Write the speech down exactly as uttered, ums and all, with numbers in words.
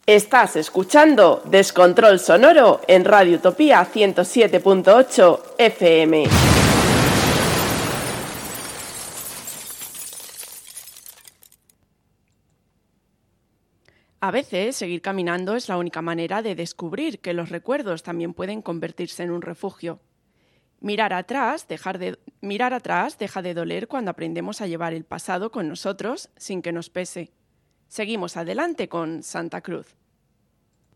Estás escuchando Descontrol Sonoro en Radio Utopía ciento siete punto ocho F M. A veces, seguir caminando es la única manera de descubrir que los recuerdos también pueden convertirse en un refugio. Mirar atrás, dejar de, mirar atrás deja de doler cuando aprendemos a llevar el pasado con nosotros sin que nos pese. Seguimos adelante con Santa Cruz.